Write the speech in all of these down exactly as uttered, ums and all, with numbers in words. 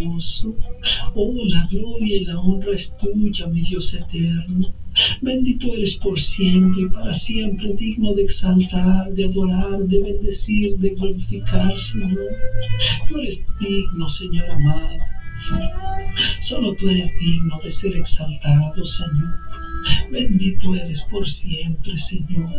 poderoso. Oh, la gloria y la honra es tuya, mi Dios eterno. Bendito eres por siempre y para siempre, digno de exaltar, de adorar, de bendecir, de glorificar, Señor. Tú eres digno, Señor amado. Solo tú eres digno de ser exaltado, Señor. Bendito eres por siempre, Señor.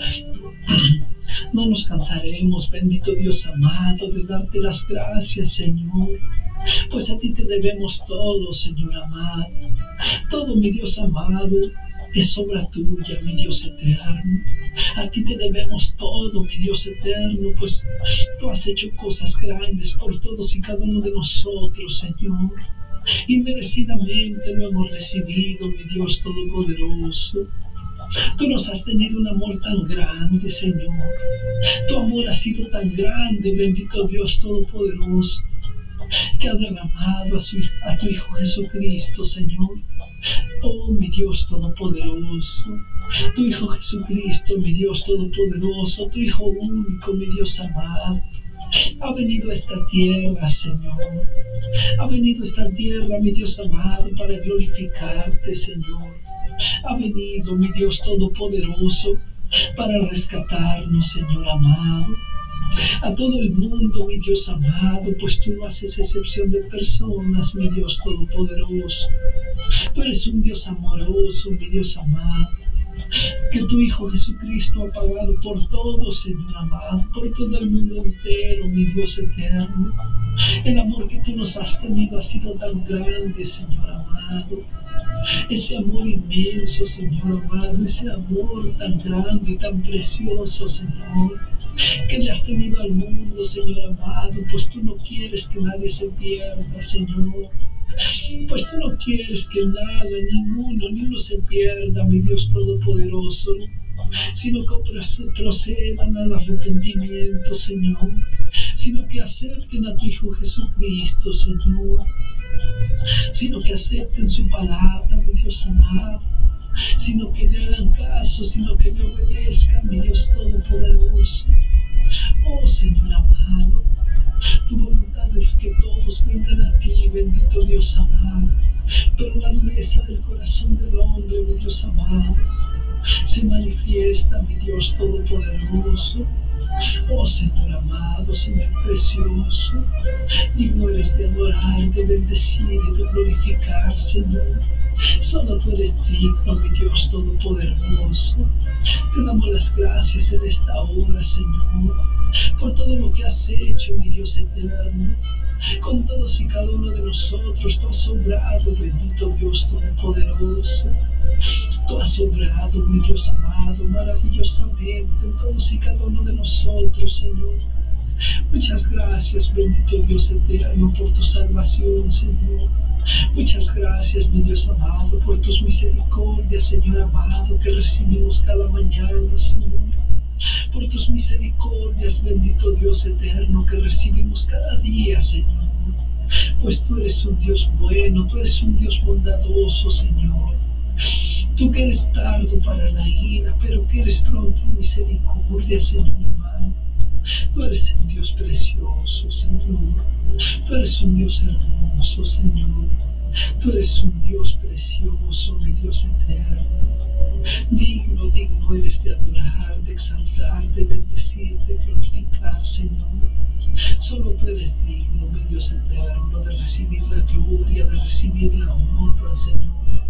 No nos cansaremos, bendito Dios amado, de darte las gracias, Señor. Pues a ti te debemos todo, Señor amado. Todo, mi Dios amado, es obra tuya, mi Dios eterno. A ti te debemos todo, mi Dios eterno, pues tú has hecho cosas grandes por todos y cada uno de nosotros, Señor. Inmerecidamente lo hemos recibido, mi Dios todopoderoso. Tú nos has tenido un amor tan grande, Señor. Tu amor ha sido tan grande, bendito Dios todopoderoso, que ha derramado a, su, a tu Hijo Jesucristo, Señor. Oh, mi Dios todopoderoso, tu Hijo Jesucristo, mi Dios todopoderoso, tu Hijo único, mi Dios amado, ha venido a esta tierra, Señor. Ha venido a esta tierra, mi Dios amado, para glorificarte, Señor. Ha venido, mi Dios todopoderoso, para rescatarnos, Señor amado. A todo el mundo, mi Dios amado, pues tú no haces excepción de personas, mi Dios todopoderoso. Tú eres un Dios amoroso, mi Dios amado, que tu Hijo Jesucristo ha pagado por todo, Señor amado, por todo el mundo entero, mi Dios eterno. El amor que tú nos has tenido ha sido tan grande, Señor amado. Ese amor inmenso, Señor amado, ese amor tan grande y tan precioso, Señor, que le has tenido al mundo, Señor amado, pues tú no quieres que nadie se pierda, Señor. Pues tú no quieres que nada, ninguno, ni uno se pierda, mi Dios todopoderoso, sino que procedan al arrepentimiento, Señor, sino que acepten a tu Hijo Jesucristo, Señor, sino que acepten su palabra, mi Dios amado, sino que le hagan caso, sino que le obedezcan, mi Dios todopoderoso. Oh, Señor amado, tu voluntad es que todos vengan a ti, bendito Dios amado, pero la dureza del corazón del hombre, mi Dios amado, se manifiesta, mi Dios todopoderoso. Oh, Señor amado, Señor precioso, digno eres de adorar, de bendecir y de glorificar, Señor. Solo tú eres digno, mi Dios todopoderoso. Te damos las gracias en esta hora, Señor, por todo lo que has hecho, mi Dios eterno. Con todos y cada uno de nosotros tú has obrado, bendito Dios todopoderoso. Tú has obrado, mi Dios amado, maravillosamente en todos y cada uno de nosotros, Señor. Muchas gracias, bendito Dios eterno, por tu salvación, Señor. Muchas gracias, mi Dios amado, por tus misericordias, Señor amado, que recibimos cada mañana, Señor. Por tus misericordias, bendito Dios eterno, que recibimos cada día, Señor. Pues tú eres un Dios bueno, tú eres un Dios bondadoso, Señor. Tú que eres tardo para la ira, pero que eres pronto en misericordia, Señor amado. Tú eres un Dios precioso, Señor. Tú eres un Dios hermoso, Señor. Tú eres un Dios precioso, mi Dios eterno. Digno, digno eres de adorar, de exaltar, de bendecir, de glorificar, Señor. Solo tú eres digno, mi Dios eterno, de recibir la gloria, de recibir la honra, Señor.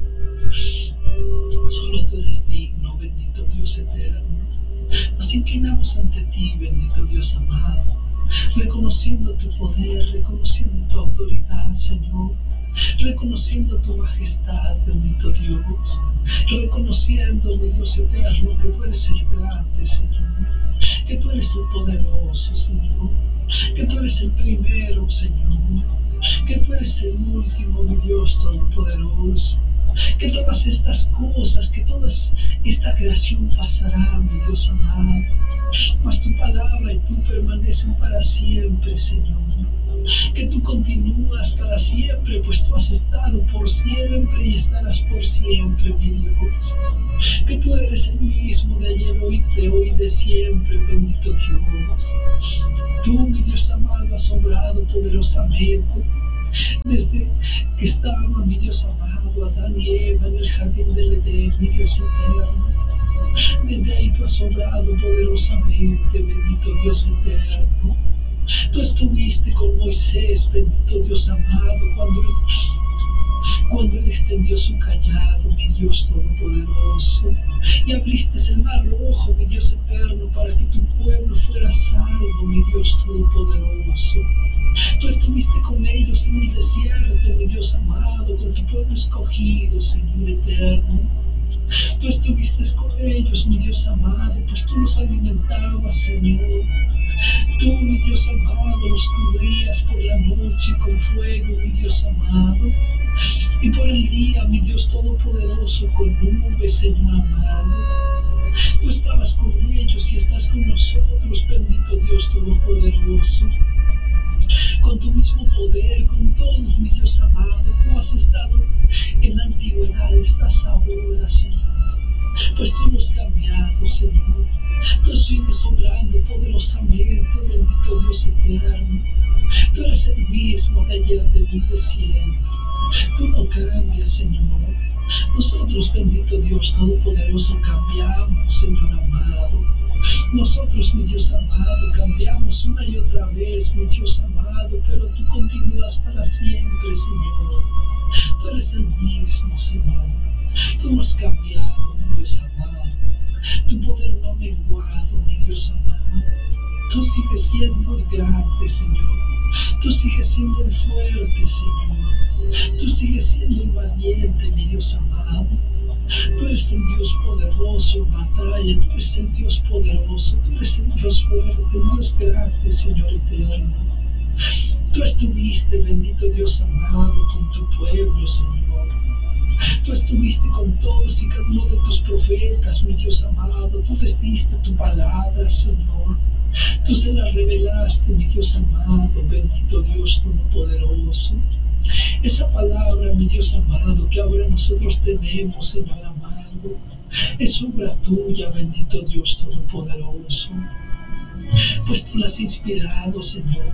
Solo tú eres digno, bendito Dios eterno. Nos inclinamos ante ti, bendito Dios amado, reconociendo tu poder, reconociendo tu autoridad, Señor, reconociendo tu majestad, bendito Dios, reconociendo, mi Dios eterno, que tú eres el grande, Señor, que tú eres el poderoso, Señor, que tú eres el primero, Señor, que tú eres el último, mi Dios todopoderoso. Que todas estas cosas, que toda esta creación pasará, mi Dios amado, mas tu palabra y tú permanecen para siempre, Señor. Que tú continúas para siempre, pues tú has estado por siempre y estarás por siempre, mi Dios. Que tú eres el mismo de ayer, hoy, de hoy y de siempre, bendito Dios. Tú, mi Dios amado, has obrado poderosamente. Desde que estaba, mi Dios amado, Adán y Eva en el jardín del Edén, mi Dios eterno. Desde ahí tú has obrado poderosamente, bendito Dios eterno. Tú estuviste con Moisés, bendito Dios amado, cuando él, cuando él extendió su callado, mi Dios todopoderoso, y abriste el mar rojo, mi Dios eterno, para que tu pueblo fuera salvo, mi Dios todopoderoso. Tú estuviste con ellos en el desierto, mi Dios amado, con tu pueblo escogido, Señor eterno. Tú estuviste con ellos, mi Dios amado, pues tú los alimentabas, Señor. Tú, mi Dios amado, los cubrías por la noche con fuego, mi Dios amado. Y por el día, mi Dios todopoderoso, con nubes, Señor amado. Tú estabas con ellos y estás con nosotros, bendito Dios todopoderoso. Con tu mismo poder, con todo, mi Dios amado, como has estado en la antigüedad, estás ahora, Señor. Pues tú no has cambiado, Señor. Tú sigues obrando poderosamente, bendito Dios eterno. Tú eres el mismo de ayer, de hoy, de siempre. Tú no cambias, Señor. Nosotros, bendito Dios todopoderoso, cambiamos, Señor amado. Nosotros, mi Dios amado, cambiamos una y otra vez, mi Dios amado, pero tú continúas para siempre, Señor. Tú eres el mismo, Señor. Tú no has cambiado, mi Dios amado. Tu poder no ha menguado, mi Dios amado. Tú sigues siendo el grande, Señor. Tú sigues siendo el fuerte, Señor. Tú sigues siendo el valiente, mi Dios amado. Tú eres el Dios poderoso en batalla, tú eres el Dios poderoso, tú eres el Dios fuerte, el Dios grande, Señor eterno. Tú estuviste, bendito Dios amado, con tu pueblo, Señor. Tú estuviste con todos y cada uno de tus profetas, mi Dios amado. Tú les diste tu palabra, Señor. Tú se la revelaste, mi Dios amado, bendito Dios todopoderoso. Esa palabra, mi Dios amado, que ahora nosotros tenemos, Señor amado, es obra tuya, bendito Dios todopoderoso. Pues tú la has inspirado, Señor.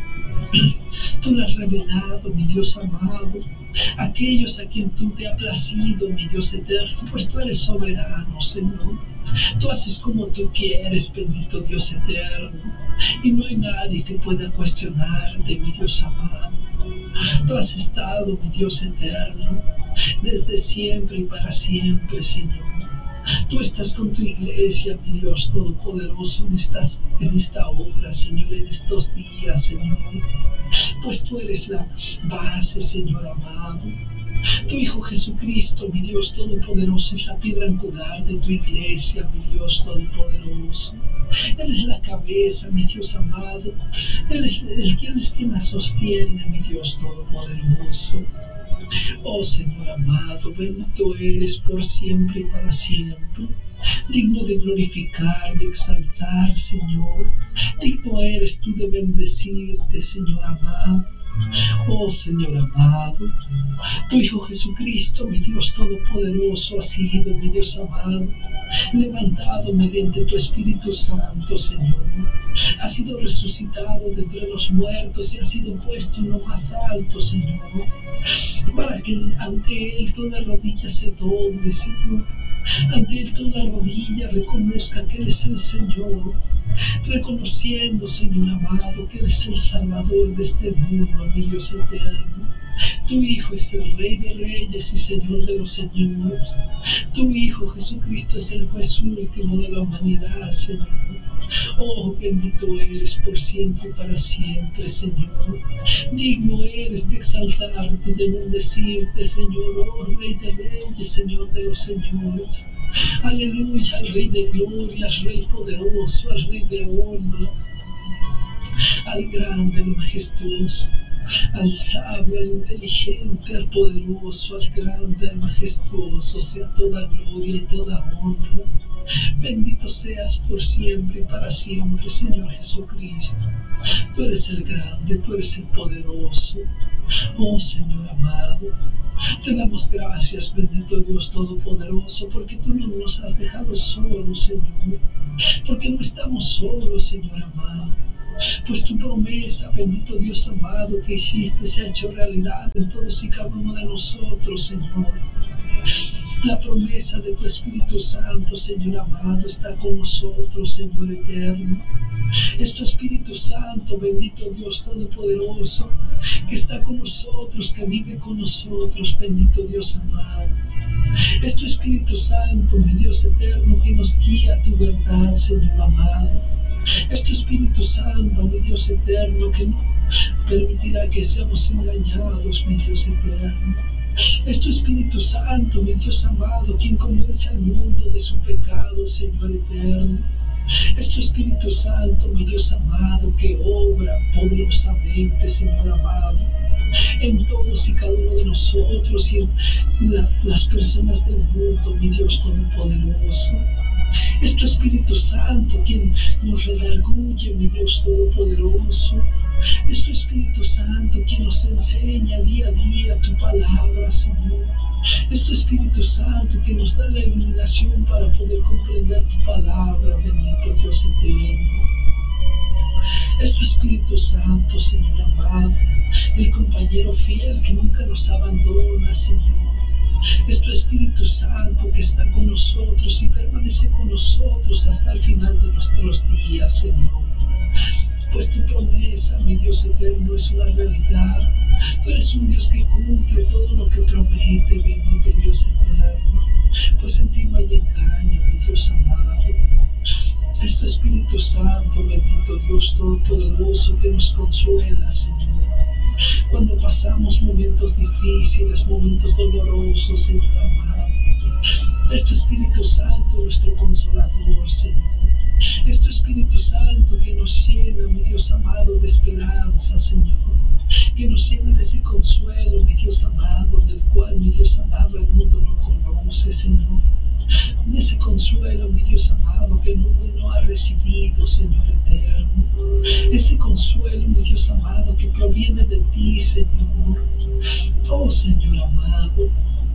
Tú la has revelado, mi Dios amado, aquellos a quien tú te has placido, mi Dios eterno, pues tú eres soberano, Señor. Tú haces como tú quieres, bendito Dios eterno, y no hay nadie que pueda cuestionarte, mi Dios amado. Tú has estado, mi Dios eterno, desde siempre y para siempre, Señor. Tú estás con tu iglesia, mi Dios todopoderoso, en esta, en esta hora, Señor, en estos días, Señor. Pues tú eres la base, Señor amado. Tu Hijo Jesucristo, mi Dios todopoderoso, es la piedra angular de tu iglesia, mi Dios todopoderoso. Él es la cabeza, mi Dios amado. Él es, el, él es quien la sostiene, mi Dios todopoderoso. Oh Señor amado, bendito eres por siempre y para siempre. Digno de glorificar, de exaltar, Señor. Digno eres tú de bendecirte, Señor amado. Oh Señor amado, tu Hijo Jesucristo, mi Dios todopoderoso, ha sido, mi Dios amado, levantado mediante tu Espíritu Santo, Señor. Ha sido resucitado de entre los muertos y ha sido puesto en lo más alto, Señor, para que ante Él toda rodilla se doble, Señor. Ante Él toda rodilla reconozca que Él es el Señor, reconociendo, Señor amado, que eres el Salvador de este mundo, mi Dios eterno. Tu Hijo es el Rey de Reyes y Señor de los Señores. Tu Hijo Jesucristo es el juez último de la humanidad, Señor. Oh, bendito eres por siempre y para siempre, Señor. Digno eres de exaltarte, de bendecirte, Señor. Oh, Rey de Reyes, Señor de los Señores. Aleluya, al Rey de gloria, al Rey poderoso, al Rey de honra, al grande, al majestuoso, al sabio, al inteligente, al poderoso, al grande, al majestuoso, sea toda gloria y toda honra. Bendito seas por siempre y para siempre, Señor Jesucristo. Tú eres el grande, tú eres el poderoso. Oh Señor amado, te damos gracias, bendito Dios todopoderoso, porque tú no nos has dejado solos, Señor. Porque no estamos solos, Señor amado. Pues tu promesa, bendito Dios amado, que hiciste se ha hecho realidad en todos y cada uno de nosotros, Señor. La promesa de tu Espíritu Santo, Señor amado, está con nosotros, Señor eterno. Es tu Espíritu Santo, bendito Dios Todopoderoso, que está con nosotros, que vive con nosotros, bendito Dios amado. Es tu Espíritu Santo, mi Dios eterno, que nos guía a tu verdad, Señor amado. Es tu Espíritu Santo, mi Dios eterno, que no permitirá que seamos engañados, mi Dios eterno. Es tu Espíritu Santo, mi Dios amado, quien convence al mundo de su pecado, Señor eterno. Es tu Espíritu Santo, mi Dios amado, que obra poderosamente, Señor amado, en todos y cada uno de nosotros y en la, las personas del mundo, mi Dios Todopoderoso. Es tu Espíritu Santo quien nos redarguye, mi Dios Todopoderoso. Es tu Espíritu Santo quien nos enseña día a día tu palabra, Señor. Es tu Espíritu Santo que nos da la iluminación para poder comprender tu palabra, bendito Dios eterno. Es tu Espíritu Santo, Señor amado, el compañero fiel que nunca nos abandona, Señor. Es tu Espíritu Santo que está con nosotros y permanece con nosotros hasta el final de nuestros días, Señor. Pues tu promesa, mi Dios eterno, es una realidad. Tú eres un Dios que cumple todo lo que promete, bendito Dios eterno. Pues en ti no hay engaño, mi Dios amado. Es tu Espíritu Santo, bendito Dios Todopoderoso, que nos consuela, Señor. Cuando pasamos momentos difíciles, momentos dolorosos, Señor amado. Es tu Espíritu Santo, nuestro consolador, Señor. Es tu Espíritu Santo que nos llena, mi Dios amado, de esperanza, Señor. Que nos llena de ese consuelo, mi Dios amado, del cual, mi Dios amado, el mundo no conoce, Señor. De ese consuelo, mi Dios amado, que el mundo no ha recibido, Señor eterno. Ese consuelo, mi Dios amado, que proviene de ti, Señor. Oh, Señor amado,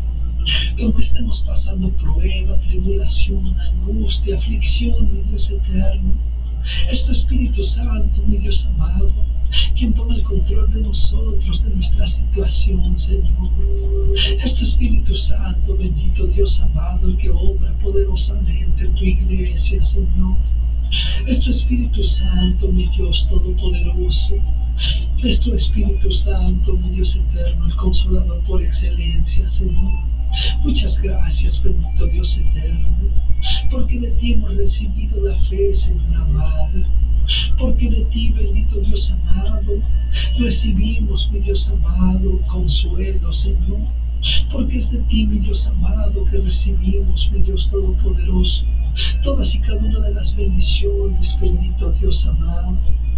que aunque estemos pasando prueba, tribulación, angustia, aflicción, mi Dios eterno, es tu Espíritu Santo, mi Dios amado, quien toma el control de nosotros, de nuestra situación, Señor. Es tu Espíritu Santo, bendito Dios amado, el que obra poderosamente en tu iglesia, Señor. Es tu Espíritu Santo, mi Dios Todopoderoso. Es tu Espíritu Santo, mi Dios eterno, el consolador por excelencia, Señor. Muchas gracias, bendito Dios eterno, porque de ti hemos recibido la fe, Señor amado. Porque de ti, bendito Dios amado, recibimos, mi Dios amado, consuelo, Señor. Porque es de ti, mi Dios amado, que recibimos, mi Dios Todopoderoso, todas y cada una de las bendiciones, bendito Dios amado.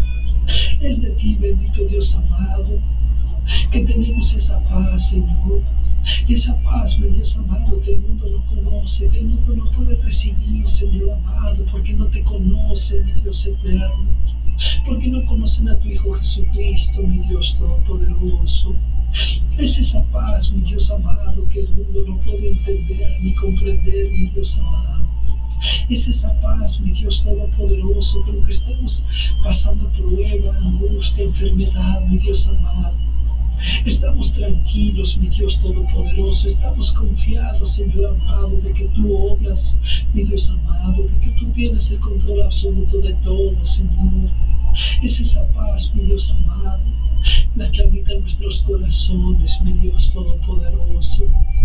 Es de ti, bendito Dios amado, que tenemos esa paz, Señor. Esa paz, mi Dios amado, que el mundo no conoce, que el mundo no puede recibir, Señor amado, porque no te conoce, mi Dios eterno, porque no conocen a tu Hijo Jesucristo, mi Dios Todopoderoso. Es esa paz, mi Dios amado, que el mundo no puede entender ni comprender, mi Dios amado. Es esa paz, mi Dios Todopoderoso, que aunque estemos pasando prueba, angustia, enfermedad, mi Dios amado, estamos tranquilos, mi Dios Todopoderoso, estamos confiados, Señor amado, de que tú obras, mi Dios amado, de que tú tienes el control absoluto de todo, Señor. Es esa paz, mi Dios amado, la que habita en nuestros corazones, mi Dios Todopoderoso.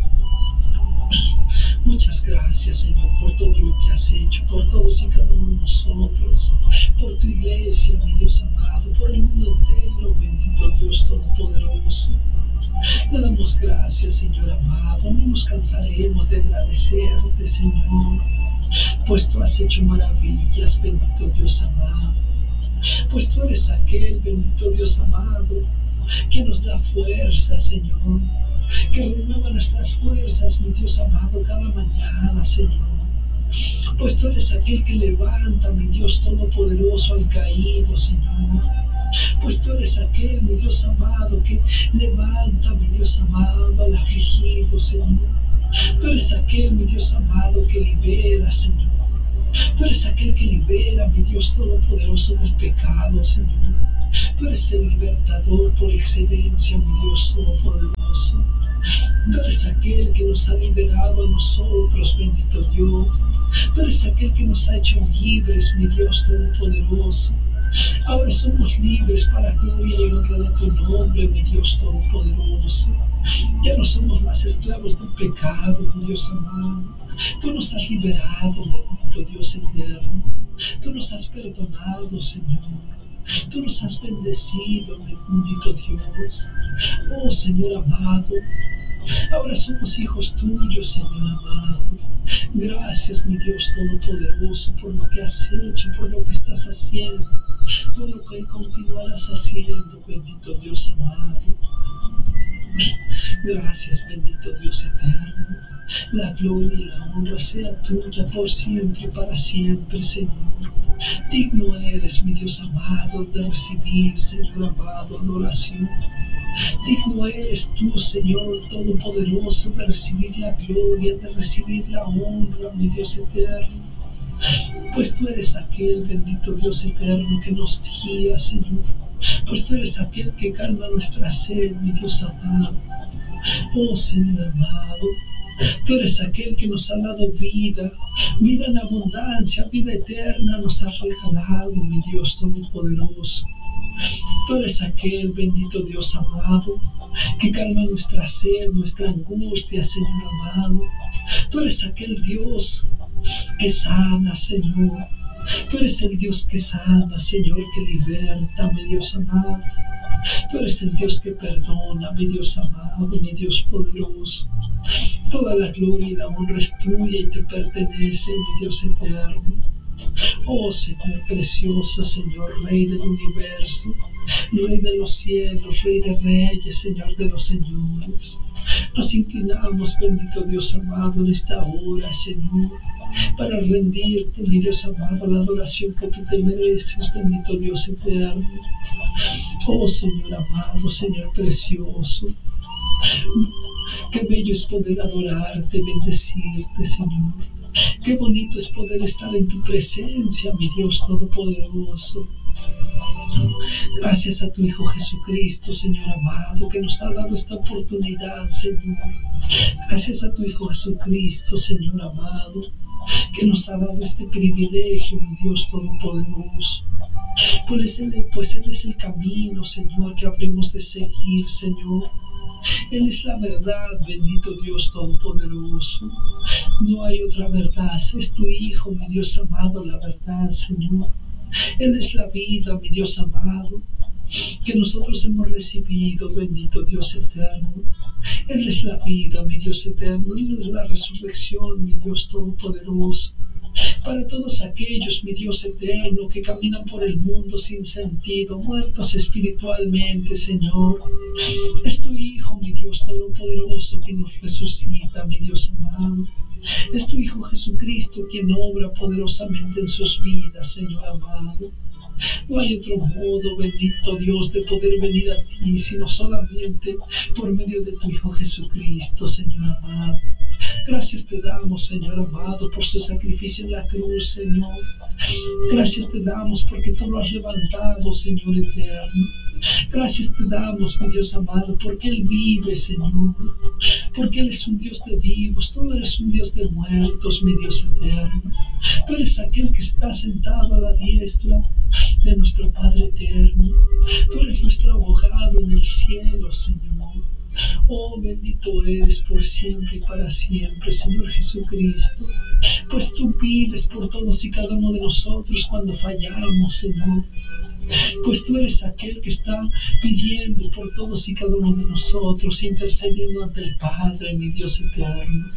Muchas gracias, Señor, por todo lo que has hecho, por todos y cada uno de nosotros, por tu iglesia, mi Dios amado, por el mundo entero, bendito Dios Todopoderoso. Le damos gracias, Señor amado, no nos cansaremos de agradecerte, Señor, pues tú has hecho maravillas, bendito Dios amado. Pues tú eres aquel, bendito Dios amado, que nos da fuerza, Señor, que renueva nuestras fuerzas, mi Dios amado, cada mañana, Señor. Pues tú eres aquel que levanta, mi Dios Todopoderoso, al caído, Señor. Pues tú eres aquel, mi Dios amado, que levanta, mi Dios amado, al afligido, Señor. Tú eres aquel, mi Dios amado, que libera, Señor. Tú eres aquel que libera, mi Dios Todopoderoso, del pecado, Señor. Tú eres el libertador por excelencia, mi Dios Todopoderoso. Tú eres aquel que nos ha liberado a nosotros, bendito Dios. Tú eres aquel que nos ha hecho libres, mi Dios Todopoderoso. Ahora somos libres para gloria y honra de tu nombre, mi Dios Todopoderoso. Ya no somos más esclavos del pecado, mi Dios amado. Tú nos has liberado, bendito Dios eterno. Tú nos has perdonado, Señor. Tú nos has bendecido, bendito Dios. Oh, Señor amado. Ahora somos hijos tuyos, Señor amado. Gracias, mi Dios Todopoderoso, por lo que has hecho, por lo que estás haciendo, por lo que continuarás haciendo, bendito Dios amado. Gracias, bendito Dios eterno. La gloria y la honra sea tuya por siempre y para siempre, Señor. Digno eres, mi Dios amado, de recibir, Señor amado, adoración. Digno eres tú, Señor Todopoderoso, de recibir la gloria, de recibir la honra, mi Dios eterno. Pues tú eres aquel, bendito Dios eterno, que nos guía, Señor. Pues tú eres aquel que calma nuestra sed, mi Dios amado. Oh, Señor amado, tú eres aquel que nos ha dado vida, vida en abundancia, vida eterna nos has regalado, mi Dios Todopoderoso. Tú eres aquel, bendito Dios amado, que calma nuestra sed, nuestra angustia, Señor amado. Tú eres aquel Dios que sana, Señor. Tú eres el Dios que sana, Señor, que liberta, mi Dios amado. Tú eres el Dios que perdona, mi Dios amado, mi Dios poderoso. Toda la gloria y la honra es tuya y te pertenece, mi Dios eterno. Oh Señor precioso, Señor Rey del universo, Rey de los cielos, Rey de reyes, Señor de los señores. Nos inclinamos, bendito Dios amado, en esta hora, Señor, para rendirte, mi Dios amado, la adoración que tú te mereces, bendito Dios eterno. Oh Señor amado, Señor precioso, qué bello es poder adorarte, bendecirte, Señor. Qué bonito es poder estar en tu presencia, mi Dios Todopoderoso. Gracias a tu Hijo Jesucristo, Señor amado, que nos ha dado esta oportunidad, Señor. Gracias a tu Hijo Jesucristo, Señor amado, que nos ha dado este privilegio, mi Dios Todopoderoso. Pues Él, pues Él es el camino, Señor, que habremos de seguir, Señor. Él es la verdad, bendito Dios Todopoderoso. No hay otra verdad, es tu Hijo, mi Dios amado, la verdad, Señor. Él es la vida, mi Dios amado, que nosotros hemos recibido, bendito Dios eterno. Él es la vida, mi Dios eterno. Él es la resurrección, mi Dios Todopoderoso. Para todos aquellos, mi Dios eterno, que caminan por el mundo sin sentido, muertos espiritualmente, Señor. Es tu Hijo, mi Dios Todopoderoso, que nos resucita, mi Dios amado. Es tu Hijo Jesucristo quien obra poderosamente en sus vidas, Señor amado. No hay otro modo, bendito Dios, de poder venir a ti, sino solamente por medio de tu Hijo Jesucristo, Señor amado. Gracias te damos, Señor amado, por su sacrificio en la cruz, Señor. Gracias te damos porque tú lo has levantado, Señor eterno. Gracias te damos, mi Dios amado, porque Él vive, Señor. Porque Él es un Dios de vivos, tú eres un Dios de muertos, mi Dios eterno. Tú eres aquel que está sentado a la diestra de nuestro Padre eterno. Tú eres nuestro abogado en el cielo, Señor. Oh, bendito eres por siempre y para siempre, Señor Jesucristo. Pues tú pides por todos y cada uno de nosotros cuando fallamos, Señor. Pues tú eres aquel que está pidiendo por todos y cada uno de nosotros, intercediendo ante el Padre, mi Dios eterno.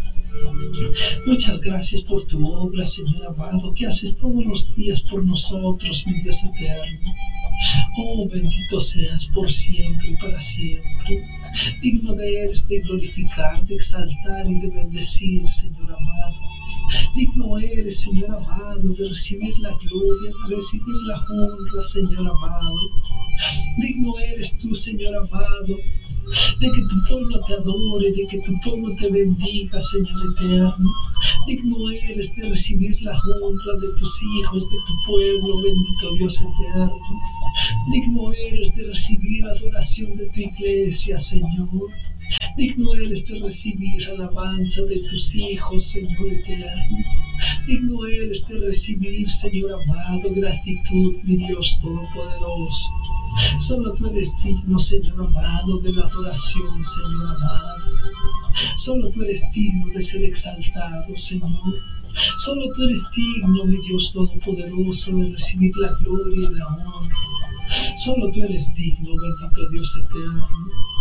Muchas gracias por tu obra, Señor amado, que haces todos los días por nosotros, mi Dios eterno. Oh, bendito seas por siempre y para siempre. Digno de eres de glorificar, de exaltar y de bendecir, Señor amado. Digno eres, Señor amado, de recibir la gloria, de recibir la honra, Señor amado. Digno eres tú, Señor amado, de que tu pueblo te adore, de que tu pueblo te bendiga, Señor eterno. Digno eres de recibir la honra de tus hijos, de tu pueblo, bendito Dios eterno. Digno eres de recibir adoración de tu iglesia, Señor. Digno eres de recibir alabanza de tus hijos, Señor eterno. Digno eres de recibir, Señor amado, gratitud, mi Dios todopoderoso. Solo tú eres digno, Señor amado, de la adoración, Señor amado. Solo tú eres digno de ser exaltado, Señor. Solo tú eres digno, mi Dios todopoderoso, de recibir la gloria y la honra. Solo tú eres digno, bendito Dios eterno.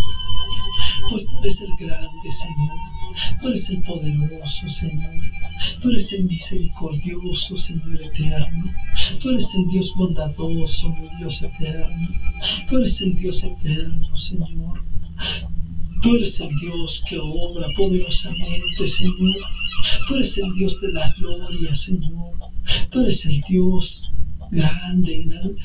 Pues tú eres el grande, Señor. Tú eres el poderoso, Señor. Tú eres el misericordioso, Señor eterno. Tú eres el Dios bondadoso, mi Dios eterno. Tú eres el Dios eterno, Señor. Tú eres el Dios que obra poderosamente, Señor. Tú eres el Dios de la gloria, Señor. Tú eres el Dios grande,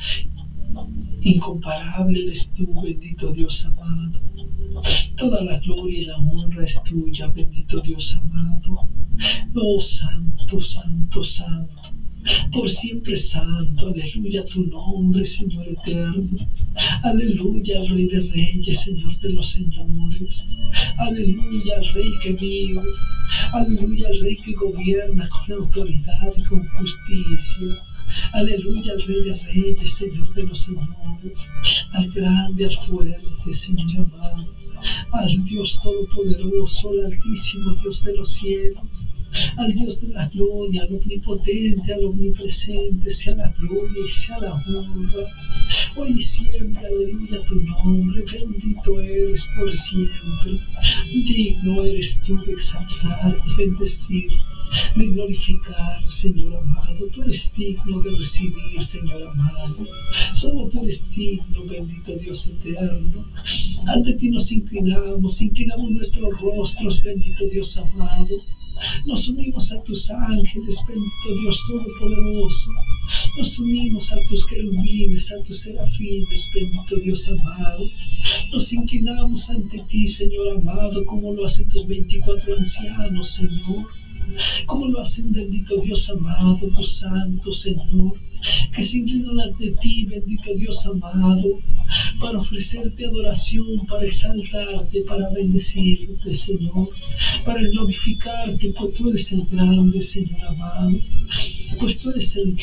incomparable eres tú, bendito Dios amado. Toda la gloria y la honra es tuya, bendito Dios amado. Oh, santo, santo, santo. Por siempre santo, aleluya tu nombre, Señor eterno. Aleluya al Rey de Reyes, Señor de los Señores. Aleluya al Rey que vive. Aleluya al Rey que gobierna con autoridad y con justicia. Aleluya al Rey de Reyes, Señor de los Señores. Al grande, al fuerte, Señor amado. Al Dios todopoderoso, al altísimo Dios de los cielos. Al Dios de la gloria, al omnipotente, al omnipresente, sea la gloria y sea la honra, hoy y siempre, aleluya tu nombre, bendito eres por siempre, digno eres tú de exaltar, de bendecir, de glorificar, Señor amado. Tú eres digno de recibir, Señor amado. Solo tú eres digno, bendito Dios eterno. Ante ti nos inclinamos, inclinamos nuestros rostros, bendito Dios amado. Nos unimos a tus ángeles, bendito Dios todopoderoso. Nos unimos a tus querubines, a tus serafines, bendito Dios amado. Nos inclinamos ante ti, Señor amado, como lo hacen tus veinticuatro ancianos, Señor. Como lo hacen, bendito Dios amado, tu santo Señor, que se inclinan ante ti, bendito Dios amado, para ofrecerte adoración, para exaltarte, para bendecirte, Señor, para glorificarte, pues tú eres el grande, Señor amado, pues tú eres el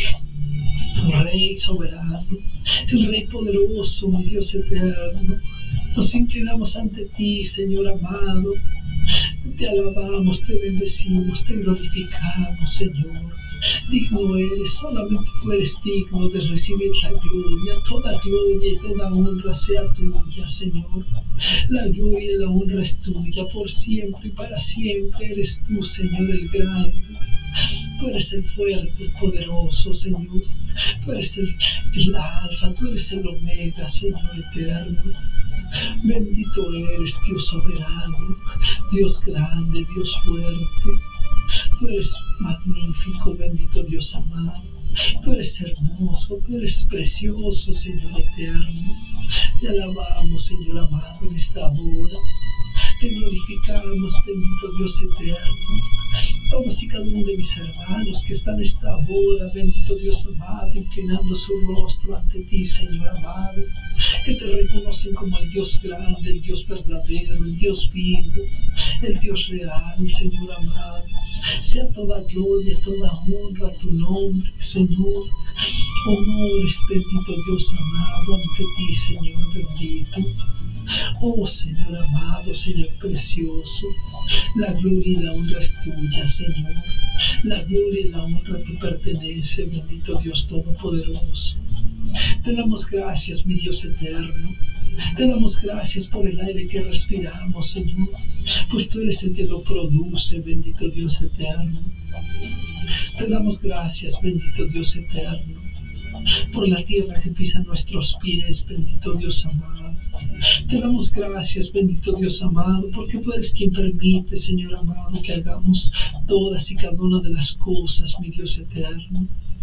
Rey soberano, el Rey poderoso, mi Dios eterno. Nos inclinamos ante ti, Señor amado. Te alabamos, te bendecimos, te glorificamos, Señor. Digno eres, solamente tú eres digno de recibir la gloria. Toda gloria y toda honra sea tuya, Señor. La gloria y la honra es tuya por siempre y para siempre. Eres tú, Señor, el grande. Tú eres el fuerte, el poderoso, Señor. Tú eres el, el alfa, tú eres el omega, Señor eterno. Bendito eres, Dios soberano, Dios grande, Dios fuerte. Tú eres magnífico, bendito Dios amado. Tú eres hermoso, tú eres precioso, Señor eterno. Te alabamos, Señor amado, en esta hora. Te glorificamos, bendito Dios eterno. Todos y cada uno de mis hermanos que están en esta hora, bendito Dios amado, inclinando su rostro ante ti, Señor amado, que te reconocen como el Dios grande, el Dios verdadero, el Dios vivo, el Dios real, Señor amado. Sea toda gloria, toda honra a tu nombre, Señor. Honores, bendito Dios amado, ante ti, Señor bendito. Oh Señor amado, Señor precioso, la gloria y la honra es tuya, Señor. La gloria y la honra te pertenece, bendito Dios todopoderoso. Te damos gracias, mi Dios eterno. Te damos gracias por el aire que respiramos, Señor, pues tú eres el que lo produce, bendito Dios eterno. Te damos gracias, bendito Dios eterno, por la tierra que pisan nuestros pies, bendito Dios amado. Te damos gracias, bendito Dios amado, porque tú eres quien permite, Señor amado, que hagamos todas y cada una de las cosas, mi Dios eterno.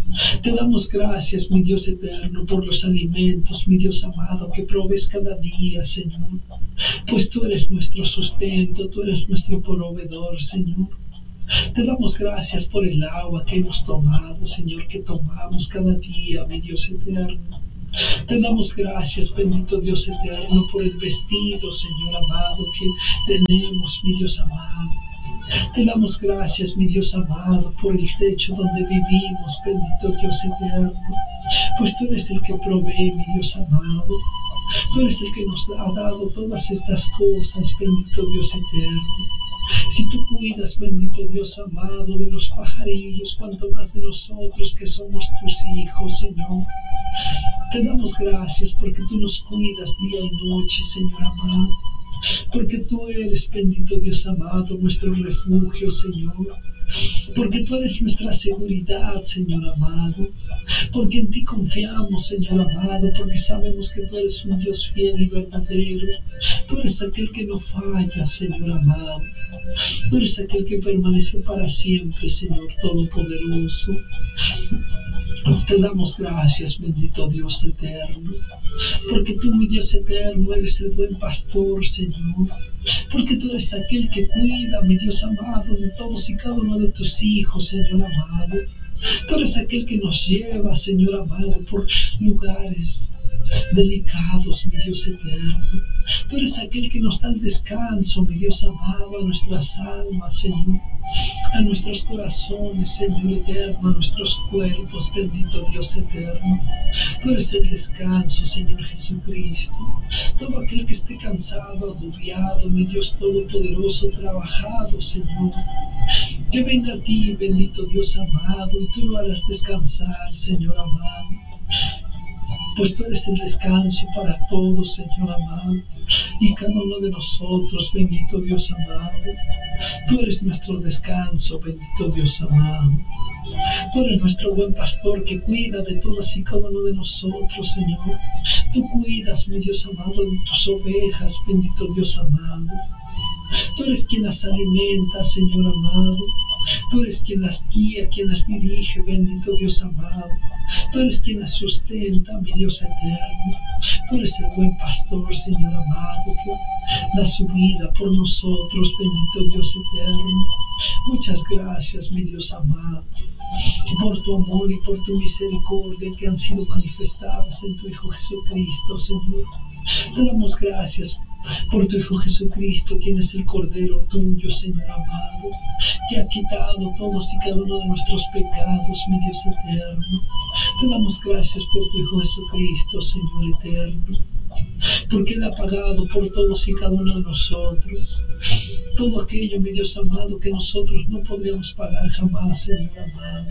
Te damos gracias, mi Dios eterno, por los alimentos, mi Dios amado, que provees cada día, Señor. Pues tú eres nuestro sustento, tú eres nuestro proveedor, Señor. Te damos gracias por el agua que hemos tomado, Señor, que tomamos cada día, mi Dios eterno. Te damos gracias, bendito Dios eterno, por el vestido, Señor amado, que tenemos, mi Dios amado. Te damos gracias, mi Dios amado, por el techo donde vivimos, bendito Dios eterno. Pues tú eres el que provee, mi Dios amado. Tú eres el que nos ha dado todas estas cosas, bendito Dios eterno. Si tú cuidas, bendito Dios amado, de los pajarillos, cuanto más de nosotros que somos tus hijos, Señor. Te damos gracias porque tú nos cuidas día y noche, Señor amado. Porque tú eres, bendito Dios amado, nuestro refugio, Señor. Porque tú eres nuestra seguridad, Señor amado. Porque en ti confiamos, Señor amado, porque sabemos que tú eres un Dios fiel y verdadero. Tú eres aquel que no falla, Señor amado. Tú eres aquel que permanece para siempre, Señor Todopoderoso. Te damos gracias, bendito Dios eterno, porque tú, mi Dios eterno, eres el buen pastor, Señor. Porque tú eres aquel que cuida, mi Dios amado, de todos y cada uno de tus hijos, Señor amado. Tú eres aquel que nos lleva, Señor amado, por lugares delicados, mi Dios eterno. Tú eres aquel que nos da el descanso, mi Dios amado, a nuestras almas, Señor, a nuestros corazones, Señor eterno, a nuestros cuerpos, bendito Dios eterno. Tú eres el descanso, Señor Jesucristo. Todo aquel que esté cansado, agobiado, mi Dios todopoderoso, trabajado, Señor, que venga a ti, bendito Dios amado, y tú lo harás descansar, Señor amado. Pues tú eres el descanso para todos, Señor amado, y cada uno de nosotros, bendito Dios amado. Tú eres nuestro descanso, bendito Dios amado. Tú eres nuestro buen pastor que cuida de todas y cada uno de nosotros, Señor. Tú cuidas, mi Dios amado, de tus ovejas, bendito Dios amado. Tú eres quien las alimenta, Señor amado. Tú eres quien las guía, quien las dirige, bendito Dios amado. Tú eres quien las sustenta, mi Dios eterno. Tú eres el buen pastor, Señor amado, que da su vida por nosotros, bendito Dios eterno. Muchas gracias, mi Dios amado, por tu amor y por tu misericordia que han sido manifestadas en tu Hijo Jesucristo, Señor. Te damos gracias por tu Hijo Jesucristo, quien es el Cordero tuyo, Señor amado, que ha quitado todos y cada uno de nuestros pecados, mi Dios eterno. Te damos gracias por tu Hijo Jesucristo, Señor eterno, porque Él ha pagado por todos y cada uno de nosotros todo aquello, mi Dios amado, que nosotros no podríamos pagar jamás, Señor amado.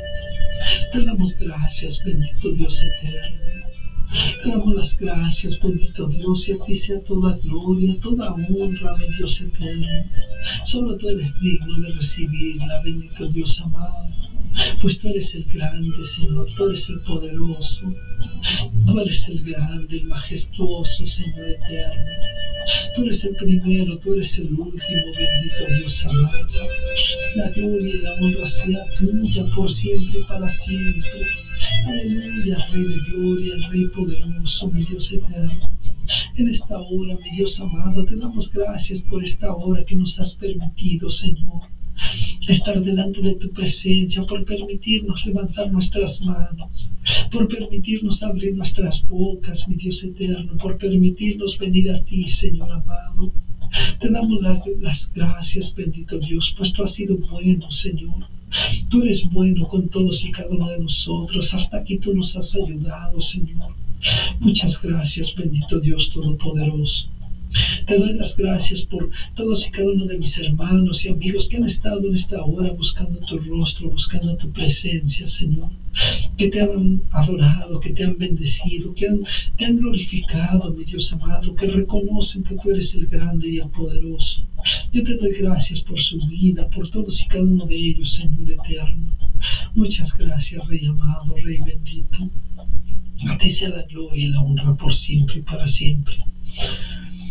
Te damos gracias, bendito Dios eterno. Te damos las gracias, bendito Dios, y a ti sea toda gloria, toda honra, mi Dios eterno. Solo tú eres digno de recibirla, bendito Dios amado. Pues tú eres el grande, Señor, tú eres el poderoso, tú eres el grande, el majestuoso, Señor eterno. Tú eres el primero, tú eres el último, bendito Dios amado. La gloria y la honra sea tuya por siempre y para siempre. Aleluya, Rey de gloria, el Rey poderoso, mi Dios eterno. En esta hora, mi Dios amado, te damos gracias por esta hora que nos has permitido, Señor, estar delante de tu presencia, por permitirnos levantar nuestras manos, por permitirnos abrir nuestras bocas, mi Dios eterno, por permitirnos venir a ti, Señor amado. Te damos la, las gracias, bendito Dios, pues tú has sido bueno, Señor. Tú eres bueno con todos y cada uno de nosotros. Hasta aquí tú nos has ayudado, Señor. Muchas gracias, bendito Dios Todopoderoso. Te doy las gracias por todos y cada uno de mis hermanos y amigos que han estado en esta hora buscando tu rostro, buscando tu presencia, Señor. Que te han adorado, que te han bendecido, que han, te han glorificado, mi Dios amado, que reconocen que tú eres el grande y el poderoso. Yo te doy gracias por su vida, por todos y cada uno de ellos, Señor eterno. Muchas gracias, Rey amado, Rey bendito. A ti sea la gloria y la honra por siempre y para siempre.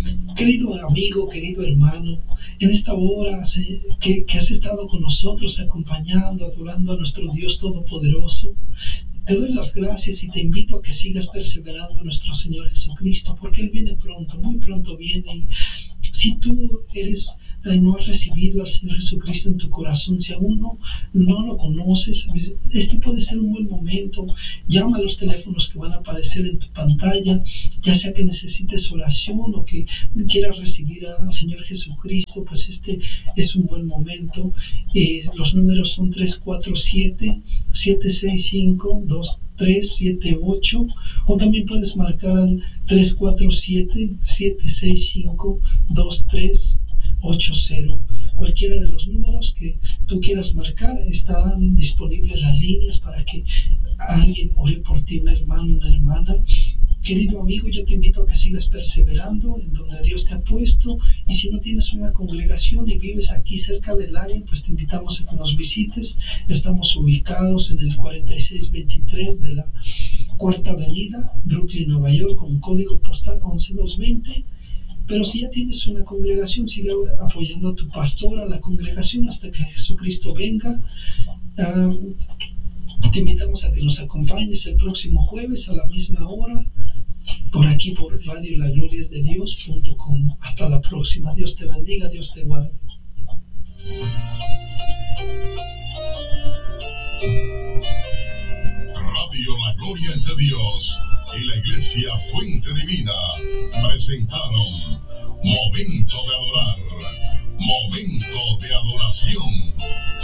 Querido amigo, querido hermano, en esta hora que, que has estado con nosotros acompañando, adorando a nuestro Dios Todopoderoso, te doy las gracias y te invito a que sigas perseverando en nuestro Señor Jesucristo, porque Él viene pronto, muy pronto viene. Y si tú eres, eh, no has recibido al Señor Jesucristo en tu corazón, si aún no, no lo conoces, este puede ser un buen momento. Llama a los teléfonos que van a aparecer en tu pantalla, ya sea que necesites oración o que quieras recibir al Señor Jesucristo, pues este es un buen momento. Eh, los números son tres cuatro siete, siete seis cinco, dos tres siete ocho, o también puedes marcar al tres cuatro siete, siete seis cinco, dos tres ocho cero. Cualquiera de los números que tú quieras marcar, están disponibles las líneas para que alguien ore por ti, un hermano, una hermana. Querido amigo, yo te invito a que sigas perseverando en donde Dios te ha puesto, y si no tienes una congregación y vives aquí cerca del área, pues te invitamos a que nos visites. Estamos ubicados en el cuarenta y seis veintitrés de la Cuarta Avenida, Brooklyn, Nueva York, con código postal once doscientos veinte. Pero si ya tienes una congregación, sigue apoyando a tu pastor, a la congregación, hasta que Jesucristo venga. Uh, te invitamos a que nos acompañes el próximo jueves a la misma hora, por aquí por radio la gloria es de Dios punto com. Hasta la próxima. Dios te bendiga, Dios te guarde. Radio La Gloria es de Dios y la Iglesia Fuente Divina presentaron Momento de Adorar, Momento de Adoración.